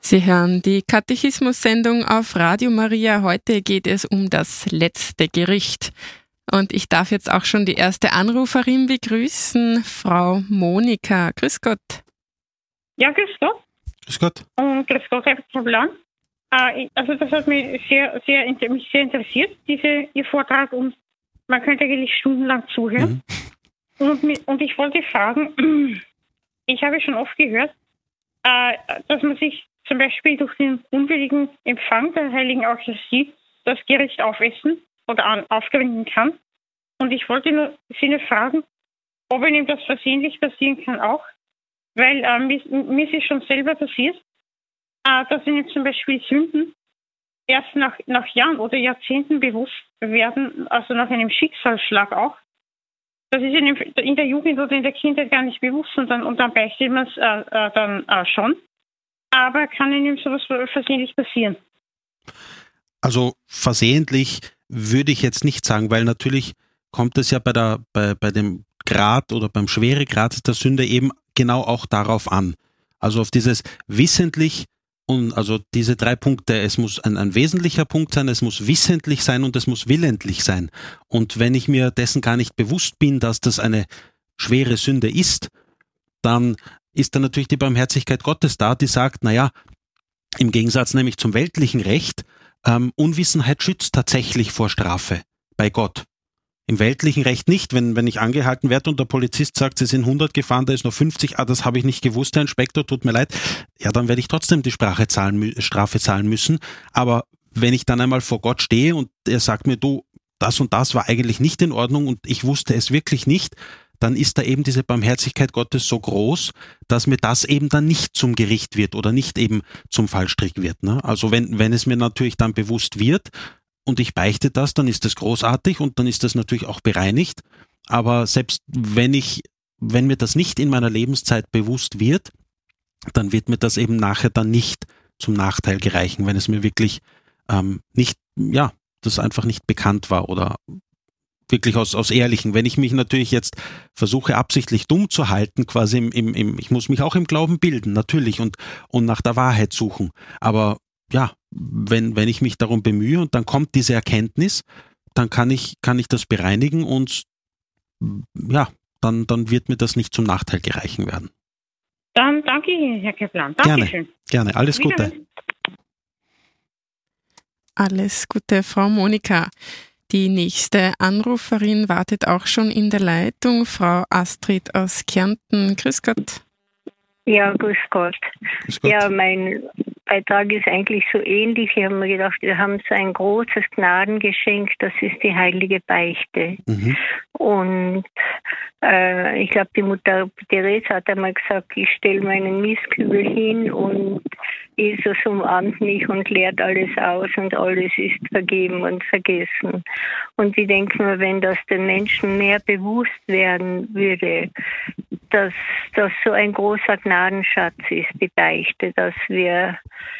Sie hören die Katechismus-Sendung auf Radio Maria. Heute geht es um das letzte Gericht. Und ich darf jetzt auch schon die erste Anruferin begrüßen, Frau Monika. Grüß Gott. Ja, grüß Gott. Grüß Gott. Und grüß Gott, Herr Kaplan. Also das hat mich sehr interessiert, Ihr Vortrag, und man könnte eigentlich stundenlang zuhören. Und ich wollte fragen, ich habe schon oft gehört, dass man sich zum Beispiel durch den unwilligen Empfang der Heiligen Eucharistie das Gericht aufessen oder aufgewinnen kann. Und ich wollte Sie nur fragen, ob Ihnen das versehentlich passieren kann auch, weil mir ist es schon selber passiert, dass Ihnen zum Beispiel Sünden erst nach Jahren oder Jahrzehnten bewusst werden, also nach einem Schicksalsschlag auch. Das ist in der Jugend oder in der Kindheit gar nicht bewusst und dann beichtet man es dann schon. Aber kann Ihnen sowas versehentlich passieren? Also versehentlich würde ich jetzt nicht sagen, weil natürlich kommt es ja bei dem Grad oder beim Schweregrad der Sünde eben genau auch darauf an. Also auf dieses wissentlich und also diese 3 Punkte, es muss ein wesentlicher Punkt sein, es muss wissentlich sein und es muss willentlich sein. Und wenn ich mir dessen gar nicht bewusst bin, dass das eine schwere Sünde ist, dann ist da natürlich die Barmherzigkeit Gottes da, die sagt, naja, im Gegensatz nämlich zum weltlichen Recht, Unwissenheit schützt tatsächlich vor Strafe bei Gott. Im weltlichen Recht nicht. Wenn ich angehalten werde und der Polizist sagt, Sie sind 100 gefahren, da ist noch 50, das habe ich nicht gewusst, Herr Inspektor, tut mir leid, ja, dann werde ich trotzdem die Strafe zahlen müssen. Aber wenn ich dann einmal vor Gott stehe und er sagt mir, du, das und das war eigentlich nicht in Ordnung und ich wusste es wirklich nicht, dann ist da eben diese Barmherzigkeit Gottes so groß, dass mir das eben dann nicht zum Gericht wird oder nicht eben zum Fallstrick wird. Ne? Also wenn es mir natürlich dann bewusst wird und ich beichte das, dann ist das großartig und dann ist das natürlich auch bereinigt. Aber selbst wenn mir das nicht in meiner Lebenszeit bewusst wird, dann wird mir das eben nachher dann nicht zum Nachteil gereichen, wenn es mir wirklich das einfach nicht bekannt war oder wirklich aus Ehrlichen. Wenn ich mich natürlich jetzt versuche, absichtlich dumm zu halten, quasi ich muss mich auch im Glauben bilden, natürlich, und nach der Wahrheit suchen. Aber ja, wenn ich mich darum bemühe und dann kommt diese Erkenntnis, dann kann ich das bereinigen und ja, dann wird mir das nicht zum Nachteil gereichen werden. Dann danke Ihnen, Herr Kaplan. Dankeschön. Gerne. Alles Gute. Alles Gute, Frau Monika. Die nächste Anruferin wartet auch schon in der Leitung, Frau Astrid aus Kärnten. Grüß Gott. Ja, grüß Gott. Grüß Gott. Ja, mein Beitrag ist eigentlich so ähnlich. Ich habe mir gedacht, wir haben so ein großes Gnadengeschenk, das ist die heilige Beichte. Mhm. Und ich glaube, die Mutter Therese hat einmal gesagt, ich stelle meinen Mistkübel hin und Jesus umarmt mich und leert alles aus und alles ist vergeben und vergessen. Und ich denke mir, wenn das den Menschen mehr bewusst werden würde, dass das so ein großer Gnadenschatz ist, die Beichte, dass wir,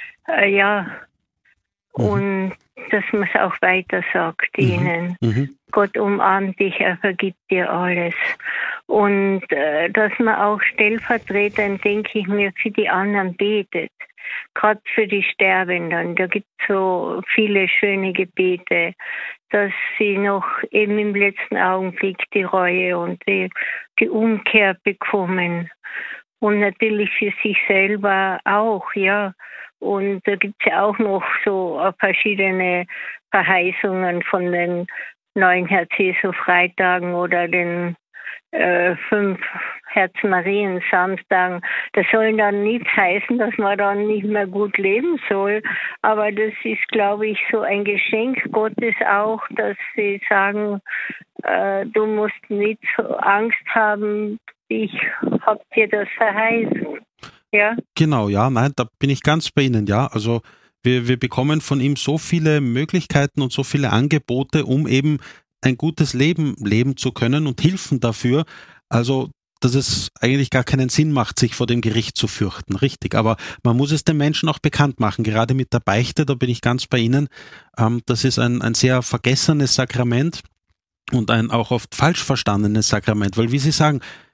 und dass man es auch weiter sagt ihnen. Gott umarmt dich, er vergibt dir alles. Und dass man auch stellvertretend, denke ich mir, für die anderen betet. Gerade für die Sterbenden, da gibt es so viele schöne Gebete, dass sie noch eben im letzten Augenblick die Reue und die Umkehr bekommen. Und natürlich für sich selber auch, ja. Und da gibt es ja auch noch so verschiedene Verheißungen von den 9 Herz-Jesu-Freitagen oder den 5 Herz-Marien-Samstagen. Das soll dann nicht heißen, dass man dann nicht mehr gut leben soll, aber das ist, glaube ich, so ein Geschenk Gottes auch, dass sie sagen, du musst nicht so Angst haben, ich habe dir das verheißen. Ja? Genau, ja, nein, da bin ich ganz bei Ihnen, ja. Also wir bekommen von ihm so viele Möglichkeiten und so viele Angebote, um eben ein gutes Leben leben zu können und Hilfen dafür. Also, dass es eigentlich gar keinen Sinn macht, sich vor dem Gericht zu fürchten, richtig. Aber man muss es den Menschen auch bekannt machen, gerade mit der Beichte, da bin ich ganz bei Ihnen. Das ist ein sehr vergessenes Sakrament und ein auch oft falsch verstandenes Sakrament, weil wie Sie sagen,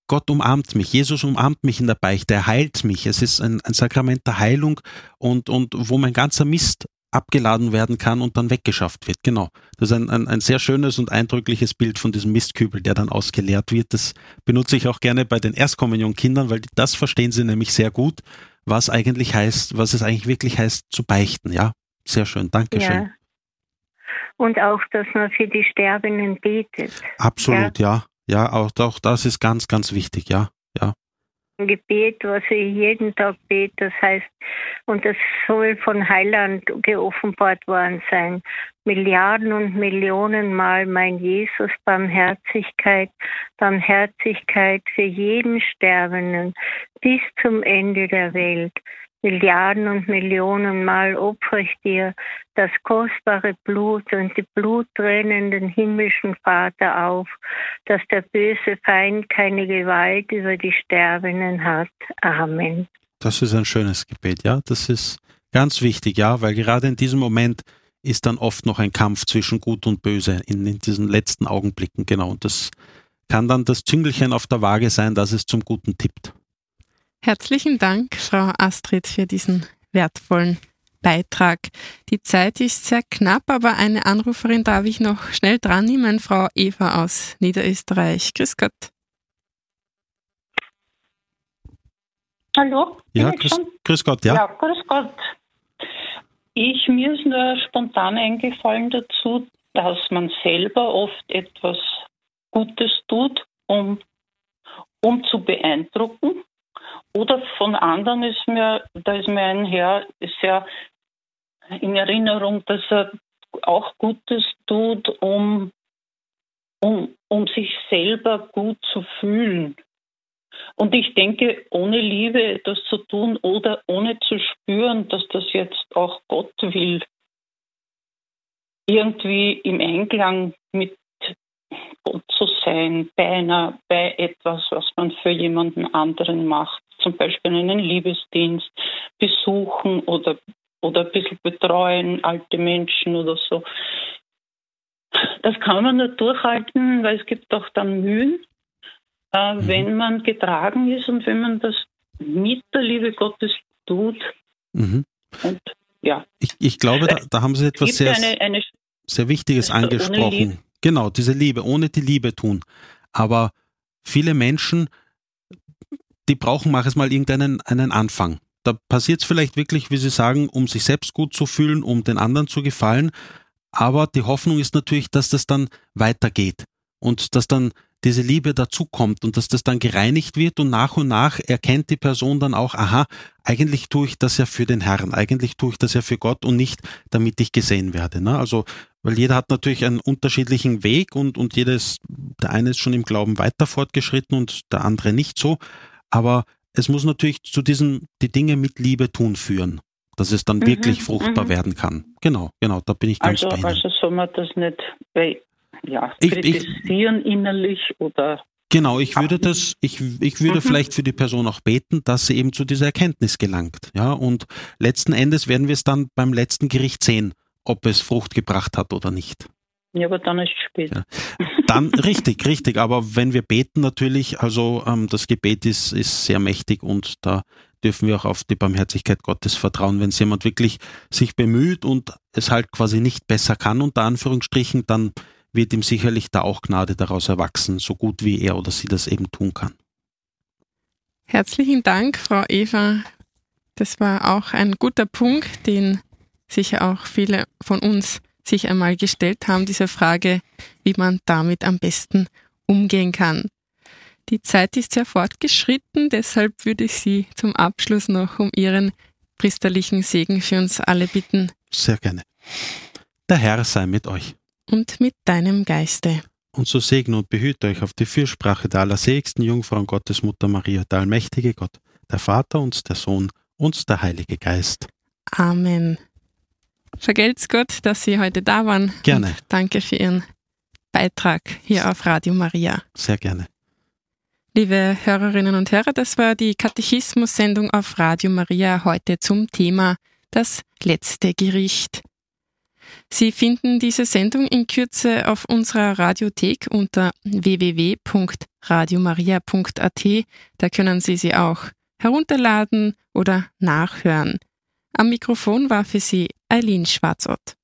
Gott umarmt mich, Jesus umarmt mich in der Beichte, er heilt mich. Es ist ein Sakrament der Heilung und wo mein ganzer Mist abgeladen werden kann und dann weggeschafft wird. Genau. Das ist ein sehr schönes und eindrückliches Bild von diesem Mistkübel, der dann ausgeleert wird. Das benutze ich auch gerne bei den Erstkommunionkindern, weil das verstehen sie nämlich sehr gut, was es eigentlich wirklich heißt, zu beichten. Ja, sehr schön. Dankeschön. Ja. Und auch, dass man für die Sterbenden betet. Absolut, ja. Ja, auch das ist ganz, ganz wichtig, ja. Ein Gebet, was ich jeden Tag bete, das heißt, und das soll von Heiland geoffenbart worden sein. Milliarden und Millionen Mal, mein Jesus, Barmherzigkeit für jeden Sterbenden bis zum Ende der Welt. Milliarden und Millionen Mal opfere ich dir das kostbare Blut und die bluttränenden himmlischen Vater auf, dass der böse Feind keine Gewalt über die Sterbenden hat. Amen. Das ist ein schönes Gebet, ja. Das ist ganz wichtig, ja, weil gerade in diesem Moment ist dann oft noch ein Kampf zwischen Gut und Böse in diesen letzten Augenblicken, genau. Und das kann dann das Züngelchen auf der Waage sein, dass es zum Guten tippt. Herzlichen Dank, Frau Astrid, für diesen wertvollen Beitrag. Die Zeit ist sehr knapp, aber eine Anruferin darf ich noch schnell dran nehmen, Frau Eva aus Niederösterreich. Grüß Gott. Hallo? Ja, grüß Gott, ja. Ja, grüß Gott. Mir ist nur spontan eingefallen dazu, dass man selber oft etwas Gutes tut, um zu beeindrucken. Oder von anderen ist mir ein Herr sehr in Erinnerung, dass er auch Gutes tut, um sich selber gut zu fühlen. Und ich denke, ohne Liebe etwas zu tun oder ohne zu spüren, dass das jetzt auch Gott will, irgendwie im Einklang mit Gott zu sein, bei etwas, was man für jemanden anderen macht, zum Beispiel einen Liebesdienst besuchen oder ein bisschen betreuen, alte Menschen oder so. Das kann man nur durchhalten, weil es gibt auch dann Mühen, wenn man getragen ist und wenn man das mit der Liebe Gottes tut. Mhm. Und ja. Ich glaube, da haben Sie etwas sehr Wichtiges angesprochen. Genau, diese Liebe, ohne die Liebe tun. Aber viele Menschen, die brauchen manchmal irgendeinen Anfang. Da passiert es vielleicht wirklich, wie Sie sagen, um sich selbst gut zu fühlen, um den anderen zu gefallen. Aber die Hoffnung ist natürlich, dass das dann weitergeht und dass dann diese Liebe dazukommt und dass das dann gereinigt wird und nach erkennt die Person dann auch, aha, eigentlich tue ich das ja für den Herrn, eigentlich tue ich das ja für Gott und nicht, damit ich gesehen werde. Ne? Also, weil jeder hat natürlich einen unterschiedlichen Weg und der eine ist schon im Glauben weiter fortgeschritten und der andere nicht so, aber es muss natürlich zu die Dinge mit Liebe tun führen, dass es dann wirklich fruchtbar werden kann. Genau, da bin ich ganz bei Ihnen. Also soll man das nicht kritisieren innerlich oder... Genau, ich würde vielleicht für die Person auch beten, dass sie eben zu dieser Erkenntnis gelangt. Ja, und letzten Endes werden wir es dann beim letzten Gericht sehen, ob es Frucht gebracht hat oder nicht. Ja, aber dann ist es spät. Ja. Dann richtig. Aber wenn wir beten natürlich, also das Gebet ist sehr mächtig und da dürfen wir auch auf die Barmherzigkeit Gottes vertrauen. Wenn es jemand wirklich sich bemüht und es halt quasi nicht besser kann, unter Anführungsstrichen, dann wird ihm sicherlich da auch Gnade daraus erwachsen, so gut wie er oder sie das eben tun kann. Herzlichen Dank, Frau Eva. Das war auch ein guter Punkt, den sicher auch viele von uns sich einmal gestellt haben, diese Frage, wie man damit am besten umgehen kann. Die Zeit ist sehr fortgeschritten, deshalb würde ich Sie zum Abschluss noch um Ihren priesterlichen Segen für uns alle bitten. Sehr gerne. Der Herr sei mit euch. Und mit deinem Geiste. Und so segne und behüte euch auf die Fürsprache der allerseligsten Jungfrau und Gottesmutter Maria, der allmächtige Gott, der Vater und der Sohn und der Heilige Geist. Amen. Vergelt's Gott, dass Sie heute da waren. Gerne. Und danke für Ihren Beitrag hier auf Radio Maria. Sehr gerne. Liebe Hörerinnen und Hörer, das war die Katechismus-Sendung auf Radio Maria heute zum Thema das letzte Gericht. Sie finden diese Sendung in Kürze auf unserer Radiothek unter www.radiomaria.at. Da können Sie sie auch herunterladen oder nachhören. Am Mikrofon war für Sie Eileen Schwarzott.